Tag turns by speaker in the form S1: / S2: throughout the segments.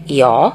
S1: 有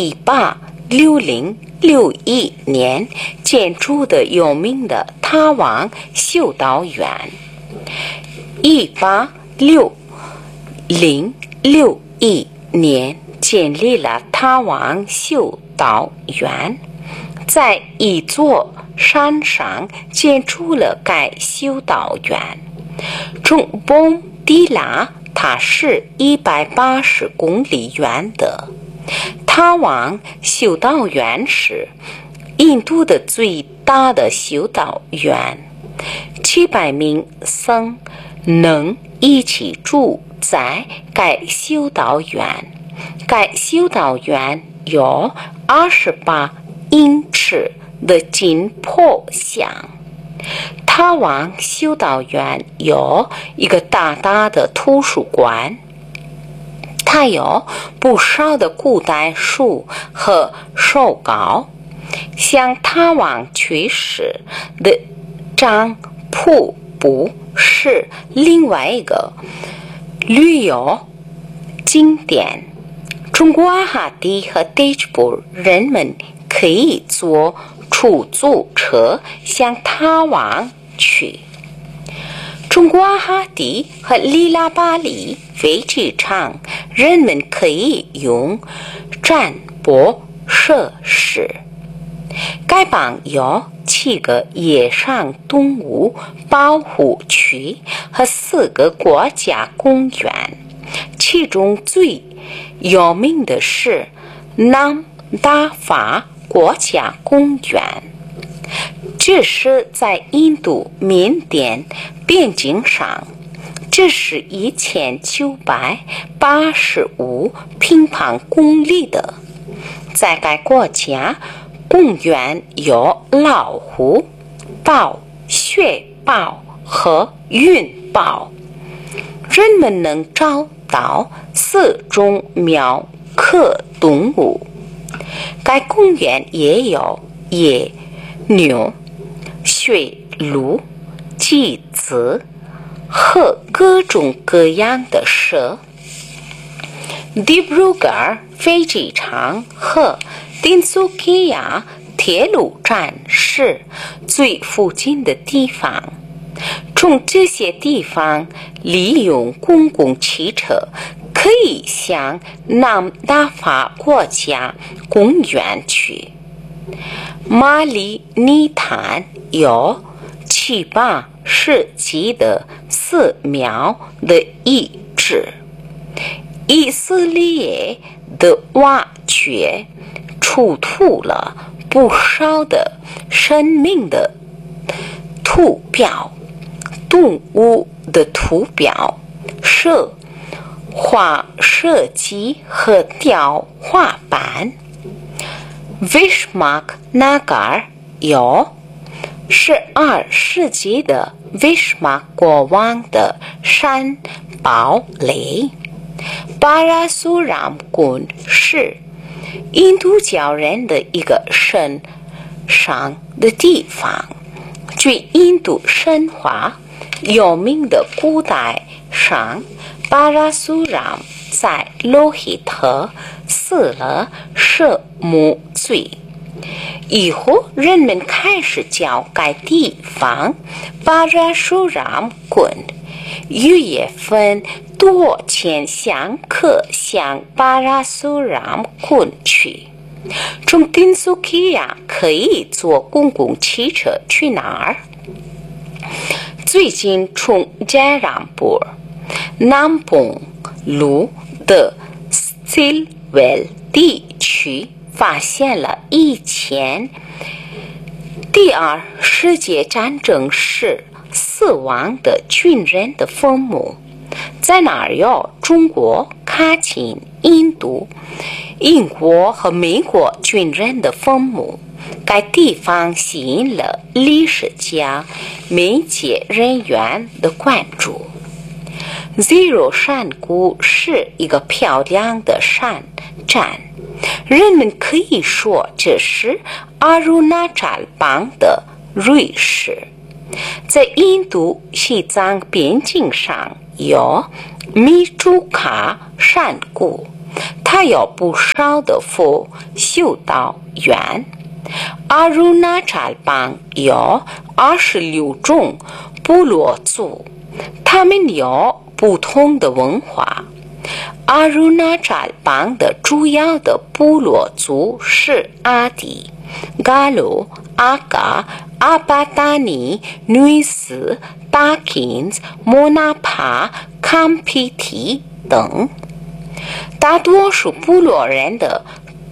S1: 1860-61年建筑的有名的塔王修道院。1860-61年建立了塔王修道院，在一座山上建筑了该修道院。从蹦迪拉它是180公里远的。塔王修道院是印度的最大的修道院，700名僧能一起住在该修道院。该修道院有28英尺的金破像。塔王修道院有一个大大的图书馆，它有不少的古代书和手稿。像塔王去世的占卜部是另外一个旅游景点。从古瓦哈蒂和迪吉布人们可以坐出租车向塔王去。从古瓦哈蒂和里拉巴里飞机场，人们可以用展播设施。该邦有7个野生动物保护区和4个国家公园，其中最有名的是南达法国家公园。这是在印度缅甸边境上，这是1985平方公里的。在该国家公园有老虎、豹、雪豹和云豹，人们能找到4种苗科动物。该公园也有野牛、驯鹿、麂子和各种各样的蛇。迪布鲁格尔飞机场和丁苏基亚铁路站是最附近的地方。从这些地方利用公共汽车可以向南达法国家公园去。马里尼坦有7-8世纪的寺庙的遗址。以色列的挖掘出土了不少的生命的图表、动物的图表、画设计和雕花板。Vishmak-Nagar 有12世纪的 Vishmak 国王的山堡垒。巴拉苏ram宫是印度教人的一个神圣的地方。据印度神话有名的古代神巴拉苏ram在罗希特死了是母罪。以后人们开始叫该地方巴拉苏ram宫。6月份多千香客向巴拉苏ram宫去。从丁苏基亚可以坐公共汽车去哪儿？最近从加朗布南崩路的 Stilwell 地区发现了以前第2世界战争时死亡的军人的坟墓。在那儿有中国、卡钦、印度、英国和美国军人的坟墓。该地方吸引了历史家、媒介人员的关注。Zero 山谷是一个漂亮的山站，人们可以说这是阿鲁纳扎邦的瑞士。在印度西藏边境上有米朱卡山谷， 他有不少的佛修道院。阿鲁那扎邦有26种部落族，他们有不同的文化。阿鲁那扎邦的主要的部落族是阿迪、嘎鲁、阿嘎、阿巴达尼、女斯、达金斯、莫纳帕、坎皮提等。大多数部落人的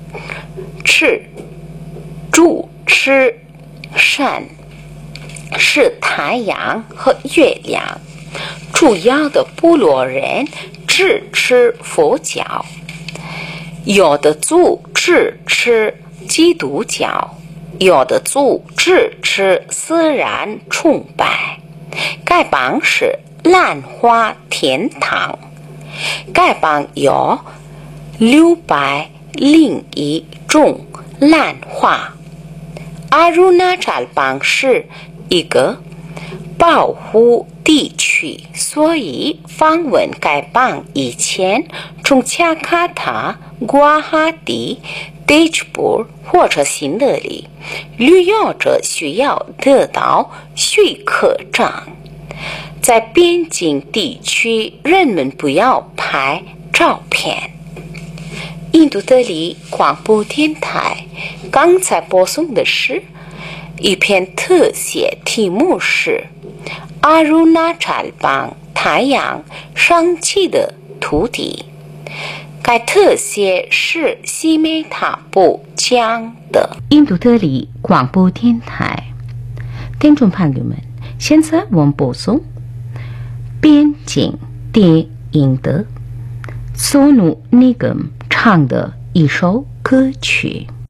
S1: 主持神是太阳和月亮，主要的部落人支持佛教，有的族支持基督教，有的族支持自然崇拜。该邦是兰花天堂，该邦有601种兰花。阿鲁那扎邦是一个保护地区，所以访问该邦以前，从恰卡塔、瓜哈蒂、德吉布或者新德里，旅游者需要得到许可证。在边境地区，人们不要拍照片。印度德里广播电台刚才播送的是一篇特写，题目是阿鲁那扎邦太阳升起的土地。该特写是西美塔布讲的。印度德里广播电台听众朋友们，现在我们播送边境电影的索努尼格姆唱的一首歌曲。